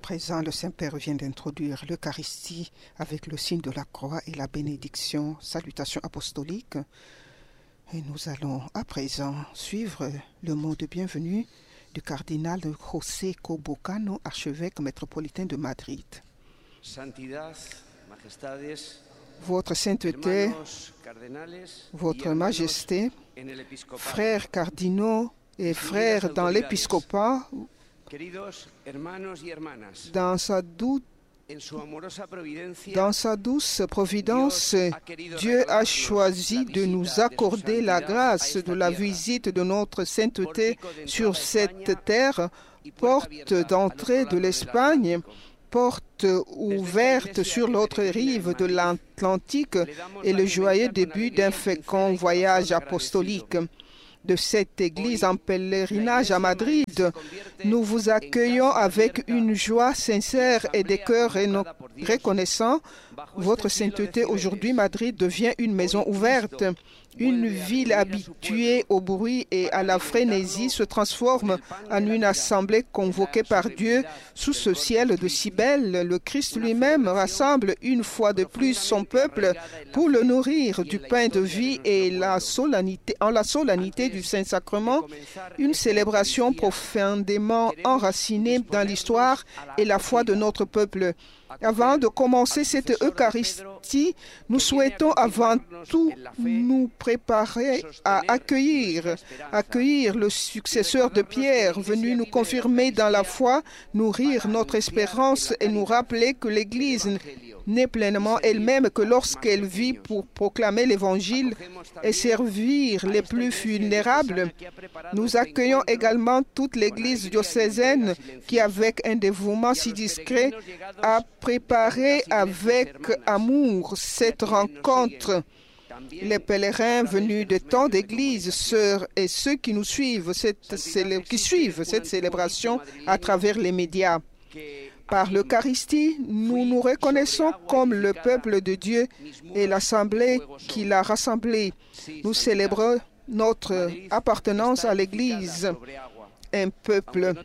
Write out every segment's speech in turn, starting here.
présent, le Saint-Père vient d'introduire l'Eucharistie avec le signe de la croix et la bénédiction, salutation apostolique. Et nous allons à présent suivre le mot de bienvenue du cardinal José Cobocano, archevêque métropolitain de Madrid. Votre Sainteté, Votre Majesté, frères cardinaux et frères dans l'épiscopat, dans sa douce providence, Dieu a choisi de nous accorder la grâce de la visite de notre sainteté sur cette terre, porte d'entrée de l'Espagne, porte ouverte sur l'autre rive de l'Atlantique et le joyeux début d'un fécond voyage apostolique. De cette église en pèlerinage à Madrid, nous vous accueillons avec une joie sincère et des cœurs reconnaissants. Votre sainteté, aujourd'hui, Madrid devient une maison ouverte. Une ville habituée au bruit et à la frénésie se transforme en une assemblée convoquée par Dieu sous ce ciel de si belle. Le Christ lui-même rassemble une fois de plus son peuple pour le nourrir du pain de vie et en la solennité du Saint-Sacrement, une célébration profondément enracinée dans l'histoire et la foi de notre peuple. Avant de commencer cette Eucharistie, nous souhaitons avant tout nous préparer à accueillir le successeur de Pierre, venu nous confirmer dans la foi, nourrir notre espérance et nous rappeler que l'Église n'est pleinement elle-même que lorsqu'elle vit pour proclamer l'Évangile et servir les plus vulnérables. Nous accueillons également toute l'Église diocésaine qui, avec un dévouement si discret, a préparé avec amour cette rencontre. Les pèlerins venus de tant d'églises, sœurs et ceux qui nous suivent, suivent cette célébration à travers les médias. Par l'Eucharistie, nous nous reconnaissons comme le peuple de Dieu et l'assemblée qui l'a rassemblé. Nous célébrons notre appartenance à l'Église, un peuple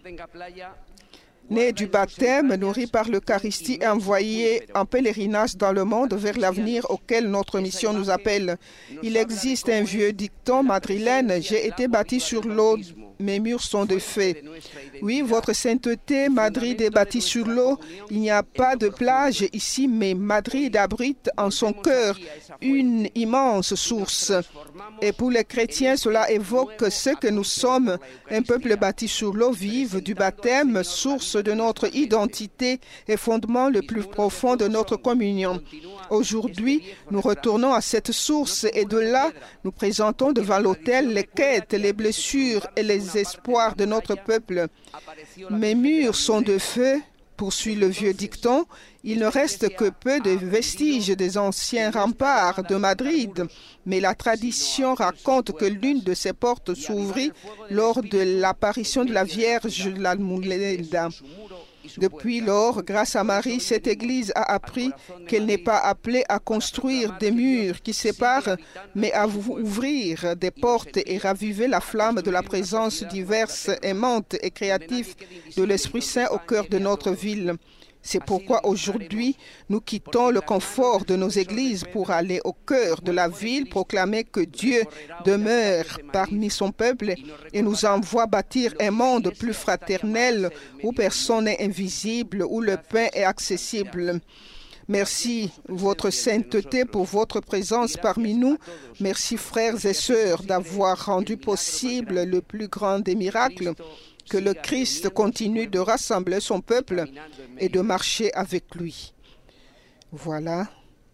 né du baptême, nourri par l'Eucharistie et envoyé en pèlerinage dans le monde vers l'avenir auquel notre mission nous appelle. Il existe un vieux dicton madrilène: « J'ai été bâti sur l'eau, mes murs sont de feu. » Oui, votre sainteté, Madrid est bâtie sur l'eau. Il n'y a pas de plage ici, mais Madrid abrite en son cœur une immense source. Et pour les chrétiens, cela évoque ce que nous sommes, un peuple bâti sur l'eau vive du baptême, source de notre identité et fondement le plus profond de notre communion. Aujourd'hui, nous retournons à cette source et de là, nous présentons devant l'autel les quêtes, les blessures et les espoirs de notre peuple. Mes murs sont de feu, poursuit le vieux dicton. Il ne reste que peu de vestiges des anciens remparts de Madrid, mais la tradition raconte que l'une de ces portes s'ouvrit lors de l'apparition de la Vierge l'Almudena. Depuis lors, grâce à Marie, cette Église a appris qu'elle n'est pas appelée à construire des murs qui séparent, mais à ouvrir des portes et raviver la flamme de la présence diverse, aimante et créative de l'Esprit Saint au cœur de notre ville. C'est pourquoi aujourd'hui, nous quittons le confort de nos églises pour aller au cœur de la ville, proclamer que Dieu demeure parmi son peuple et nous envoie bâtir un monde plus fraternel où personne n'est invisible, où le pain est accessible. Merci, votre sainteté, pour votre présence parmi nous. Merci, frères et sœurs, d'avoir rendu possible le plus grand des miracles. Que le Christ continue de rassembler son peuple et de marcher avec lui. Voilà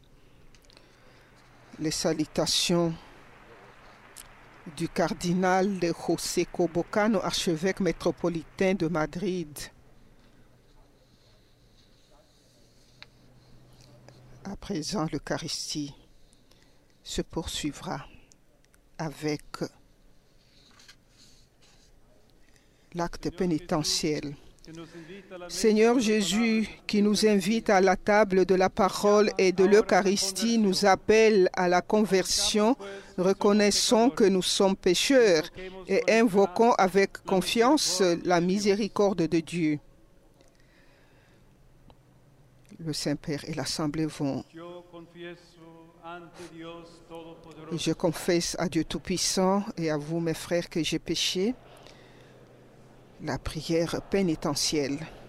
les salutations du cardinal José Cobocano, archevêque métropolitain de Madrid. À présent, l'Eucharistie se poursuivra avec l'acte pénitentiel. Seigneur Jésus, qui nous invite à la table de la parole et de l'Eucharistie, nous appelle à la conversion. Reconnaissons que nous sommes pécheurs et invoquons avec confiance la miséricorde de Dieu. le Saint-Père et l'Assemblée vont. Et je confesse à Dieu Tout-Puissant et à vous, mes frères, que j'ai péché. La prière pénitentielle.